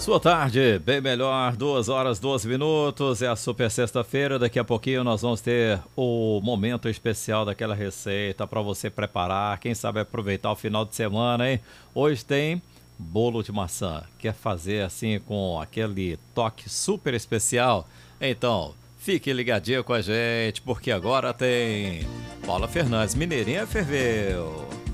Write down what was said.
Sua tarde, bem melhor, 2 horas 12 minutos, é a super sexta-feira, daqui a pouquinho nós vamos ter o momento especial daquela receita para você preparar, quem sabe aproveitar o final de semana, hein? Hoje tem bolo de maçã, quer fazer assim com aquele toque super especial? Então, fique ligadinho com a gente, porque agora tem Paula Fernandes, Mineirinha Ferveu.